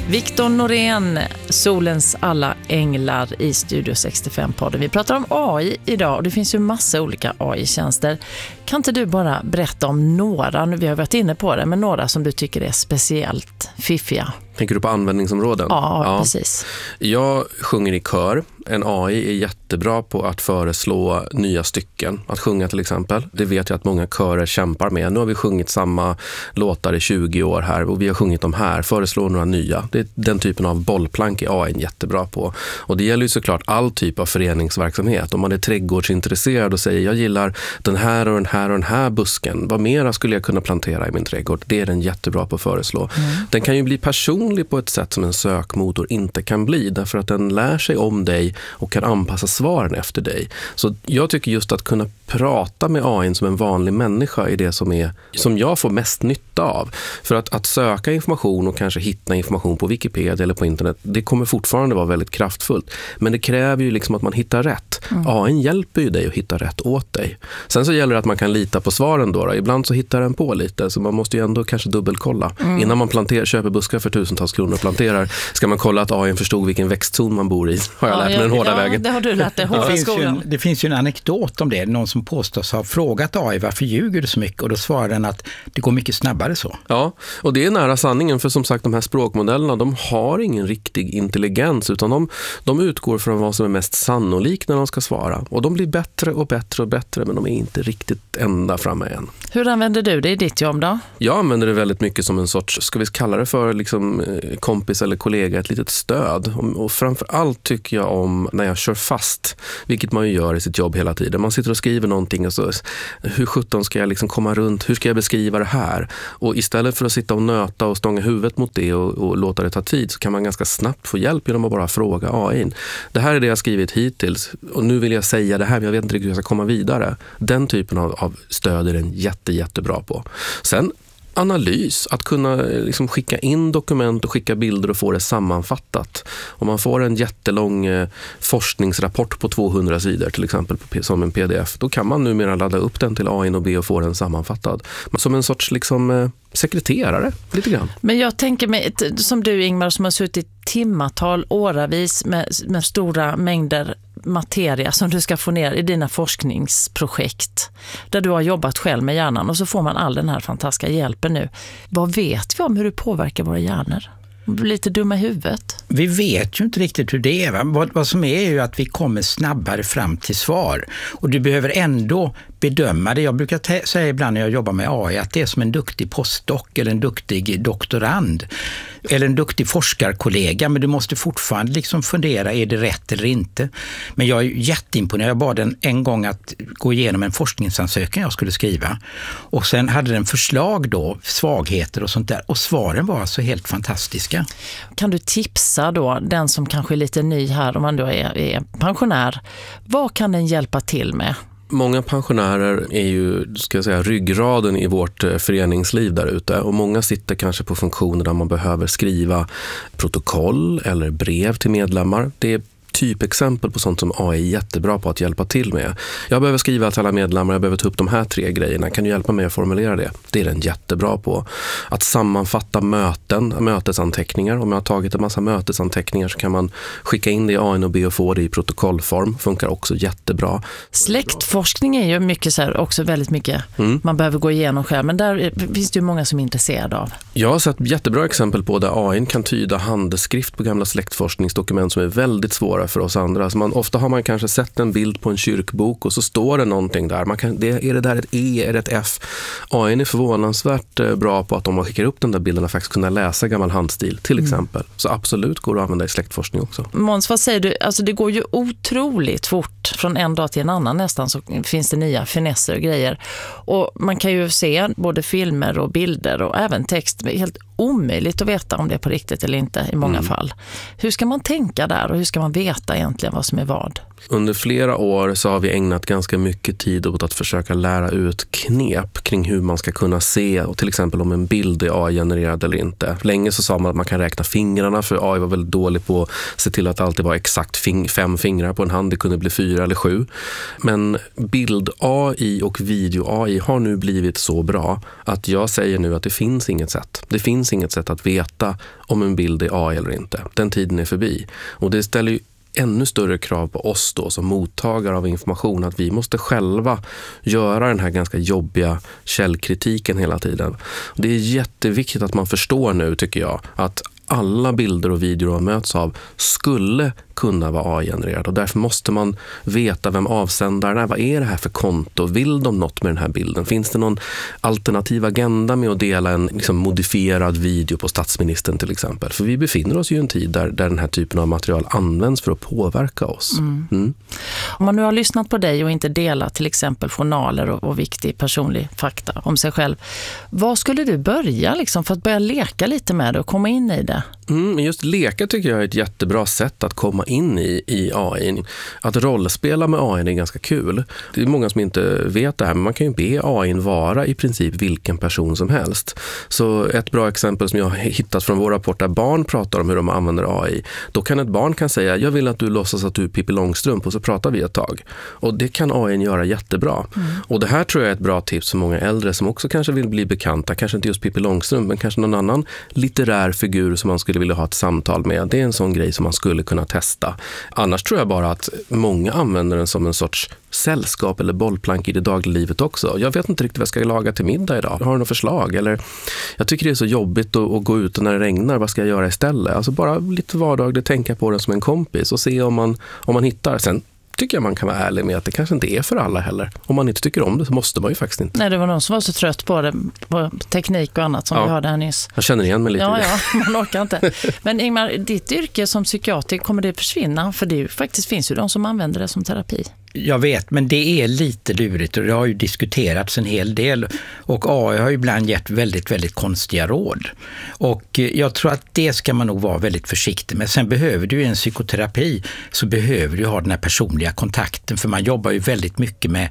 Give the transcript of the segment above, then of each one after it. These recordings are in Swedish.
Viktor Norén, Solens alla änglar i Studio 65-podden. Vi pratar om AI idag och det finns ju massa olika AI-tjänster. Kan inte du bara berätta om några, vi har varit inne på det, men några som du tycker är speciellt fiffiga? Tänker du på användningsområden? Ja, precis. Jag sjunger i kör. En AI är jättebra på att föreslå nya stycken. Att sjunga till exempel. Det vet jag att många körer kämpar med. Nu har vi sjungit samma låtar i 20 år här och vi har sjungit dem här. Föreslå några nya. Det är den typen av bollplank är AI jättebra på. Och det gäller ju såklart all typ av föreningsverksamhet. Om man är trädgårdsintresserad och säger jag gillar den här och den här och den här busken. Vad mera skulle jag kunna plantera i min trädgård? Det är den jättebra på att föreslå. Den kan ju bli personlig på ett sätt som en sökmotor inte kan bli. Därför att den lär sig om dig och kan anpassa svaren efter dig. Så jag tycker just att kunna prata med AI som en vanlig människa är det som jag får mest nytta av. För att söka information och kanske hitta information på Wikipedia eller på internet, det kommer fortfarande vara väldigt kraftfullt. Men det kräver ju liksom att man hittar rätt. AI hjälper ju dig att hitta rätt åt dig. Sen så gäller det att man kan lita på svaren då. Ibland så hittar den på lite, så man måste ju ändå kanske dubbelkolla. Innan man köper buskar för tusentals kronor och planterar, ska man kolla att AI förstod vilken växtzon man bor i. Har jag lärt mig den hårda vägen. Det har du lärt dig. Det finns ju en anekdot om det. Någon som påstås ha frågat AI varför ljuger du så mycket, och då svarar den att det går mycket snabbare så. Ja, och det är nära sanningen, för som sagt de här språkmodellerna, de har ingen riktig intelligens, utan de utgår från vad som är mest sannolikt när de ska svara. Och de blir bättre och bättre och bättre, men de är inte riktigt ända framme än. Hur använder du det i ditt jobb då? Jag använder det väldigt mycket som en sorts, ska vi kalla det för liksom kompis eller kollega, ett litet stöd. Och framför allt tycker jag om när jag kör fast, vilket man ju gör i sitt jobb hela tiden. Man sitter och skriver någonting och så, hur 17 ska jag liksom komma runt, hur ska jag beskriva det här? Och istället för att sitta och nöta och stånga huvudet mot det och låta det ta tid, så kan man ganska snabbt få hjälp genom att bara fråga AI. Det här är det jag skrivit hittills och nu vill jag säga det här, men jag vet inte riktigt hur jag ska komma vidare. Den typen av stöd är den jättebra på. Sen analys, att kunna liksom skicka in dokument och skicka bilder och få det sammanfattat. Om man får en jättelång forskningsrapport på 200 sidor till exempel som en pdf, då kan man numera ladda upp den till AI och be och få den sammanfattad. Som en sorts liksom sekreterare lite grann. Men jag tänker mig, som du Ingmar, som har suttit timmatal, åravis med stora mängder materia som du ska få ner i dina forskningsprojekt där du har jobbat själv med hjärnan, och så får man all den här fantastiska hjälpen nu. Vad vet vi om hur det påverkar våra hjärnor? Vi blir lite dumma i huvudet. Vi vet ju inte riktigt hur det är. Va? Vad som är ju att vi kommer snabbare fram till svar. Och du behöver ändå bedöma det. Jag brukar säga ibland när jag jobbar med AI att det är som en duktig postdoc eller en duktig doktorand eller en duktig forskarkollega, men du måste fortfarande liksom fundera, är det rätt eller inte? Men jag är jätteimponerad. Jag bad den en gång att gå igenom en forskningsansökan jag skulle skriva, och sen hade den förslag då, svagheter och sånt där, och svaren var alltså helt fantastiska. Kan du tipsa då den som kanske är lite ny här, om man då är pensionär, vad kan den hjälpa till med? Många pensionärer är ju, ska jag säga, ryggraden i vårt föreningsliv där ute, och många sitter kanske på funktioner där man behöver skriva protokoll eller brev till medlemmar. Det är typexempel på sånt som AI är jättebra på att hjälpa till med. Jag behöver skriva till alla medlemmar, jag behöver ta upp de här 3 grejerna. Kan du hjälpa mig att formulera det? Det är den jättebra på. Att sammanfatta mötesanteckningar. Om jag har tagit en massa mötesanteckningar så kan man skicka in det i AI och be och få det i protokollform. Funkar också jättebra. Släktforskning är ju mycket så här, också väldigt mycket man behöver gå igenom själv, men där finns det ju många som är intresserade av. Jag har sett jättebra exempel på där AI kan tyda handskrift på gamla släktforskningsdokument som är väldigt svåra för oss andra. Så ofta har man kanske sett en bild på en kyrkbok och så står det någonting där. Är det där ett E, är det ett F? AI är förvånansvärt bra på att om man skickar upp den där bilden faktiskt kunna läsa gammal handstil till exempel. Så absolut går det att använda i släktforskning också. Måns, vad säger du? Alltså det går ju otroligt fort från en dag till en annan nästan, så finns det nya finesser och grejer. Och man kan ju se både filmer och bilder och även text. Det är helt omöjligt att veta om det är på riktigt eller inte i många fall. Hur ska man tänka där och hur ska man veta veta egentligen vad som är vad? Under flera år så har vi ägnat ganska mycket tid åt att försöka lära ut knep kring hur man ska kunna se, och till exempel om en bild är AI-genererad eller inte. Länge så sa man att man kan räkna fingrarna, för AI var väldigt dålig på att se till att det alltid var exakt 5 fingrar på en hand. Det kunde bli 4 eller 7. Men bild-AI och video-AI har nu blivit så bra att jag säger nu att det finns inget sätt. Det finns inget sätt att veta om en bild är AI eller inte. Den tiden är förbi. Och det ställer ju ännu större krav på oss då som mottagare av information, att vi måste själva göra den här ganska jobbiga källkritiken hela tiden. Det är jätteviktigt att man förstår nu, tycker jag, att alla bilder och videor man möts av skulle kunna vara AI-genererad, och därför måste man veta vem avsändaren är. Vad är det här för konto? Vill de något med den här bilden? Finns det någon alternativ agenda med att dela en modifierad video på statsministern till exempel? För vi befinner oss ju i en tid där den här typen av material används för att påverka oss. Om man nu har lyssnat på dig och inte delat till exempel journaler och viktig personlig fakta om sig själv, vad skulle du börja för att börja leka lite med det och komma in i det? Just leka tycker jag är ett jättebra sätt att komma in i AI. Att rollspela med AI är ganska kul. Det är många som inte vet det här, men man kan ju be AI vara i princip vilken person som helst. Så ett bra exempel som jag har hittat från vår rapport där barn pratar om hur de använder AI. Då kan ett barn säga, jag vill att du låtsas att du är Pippi Långstrump, och så pratar vi ett tag. Och det kan AI göra jättebra. Och det här tror jag är ett bra tips för många äldre som också kanske vill bli bekanta. Kanske inte just Pippi Långstrump, men kanske någon annan litterär figur som man skulle vilja ha ett samtal med. Det är en sån grej som man skulle kunna testa. Annars tror jag bara att många använder den som en sorts sällskap eller bollplank i det dagliga livet också. Jag vet inte riktigt vad jag ska laga till middag idag. Har du något förslag? Eller, jag tycker det är så jobbigt att gå ut när det regnar. Vad ska jag göra istället? Alltså bara lite vardagligt tänka på den som en kompis och se om man hittar. Sen tycker jag man kan vara ärlig med att det kanske inte är för alla heller. Om man inte tycker om det så måste man ju faktiskt inte. Nej, det var någon som var så trött på det, på teknik och annat som vi hörde här nyss. Jag känner igen mig lite. Ja, man orkar inte. Men Ingmar, ditt yrke som psykiater, kommer det försvinna? För det faktiskt finns ju de som använder det som terapi. Jag vet, men det är lite lurigt och det har ju diskuterats en hel del. Och AI har ju ibland gett väldigt, väldigt konstiga råd. Och jag tror att det ska man nog vara väldigt försiktig med. Sen behöver du en psykoterapi, så behöver du ha den här personliga kontakten. För man jobbar ju väldigt mycket med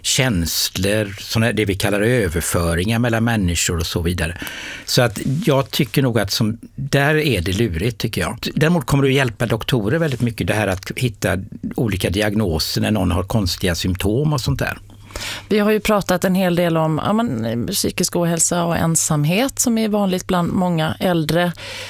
känslor, sådana det vi kallar överföringar mellan människor och så vidare. Så att jag tycker nog att där är det lurigt, tycker jag. Däremot kommer det att hjälpa doktorer väldigt mycket, det här att hitta olika diagnoser när någon har konstiga symptom och sånt där. Vi har ju pratat en hel del om psykisk ohälsa och ensamhet som är vanligt bland många äldre.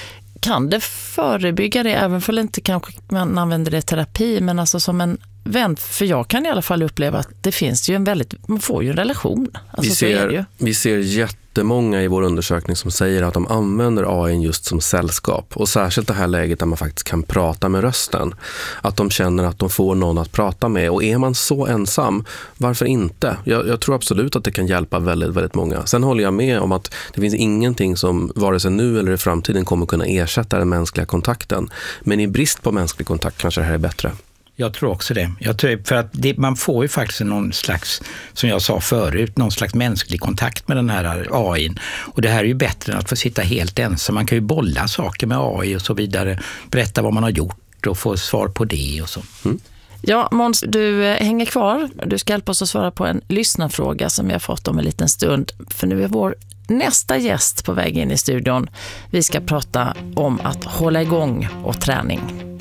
Kan det förebygga det, även för inte kanske man använder det i terapi, men alltså som en vän? För jag kan i alla fall uppleva att det finns ju man får ju en relation. Alltså vi ser jättemånga i vår undersökning som säger att de använder AI just som sällskap. Och särskilt det här läget där man faktiskt kan prata med rösten. Att de känner att de får någon att prata med. Och är man så ensam, varför inte? Jag tror absolut att det kan hjälpa väldigt, väldigt många. Sen håller jag med om att det finns ingenting som vare sig nu eller i framtiden kommer kunna ersätta den mänskliga kontakten. Men i brist på mänsklig kontakt kanske det här är bättre. Jag tror också det. För att man får ju faktiskt någon slags, som jag sa förut, någon slags mänsklig kontakt med den här AI:n. Och det här är ju bättre än att få sitta helt ensam. Man kan ju bolla saker med AI och så vidare. Berätta vad man har gjort och få svar på det och så. Ja, Måns, du hänger kvar. Du ska hjälpa oss att svara på en lyssnarfråga som jag fått om en liten stund. För nu är vår nästa gäst på väg in i studion. Vi ska prata om att hålla igång och träning.